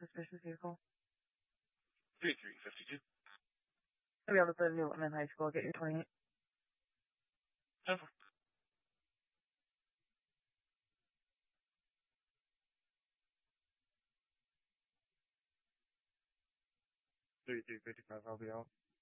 suspicious vehicle. 3352. I'll be able to put a new one in high school, get your 28. 10 3355, I'll be out.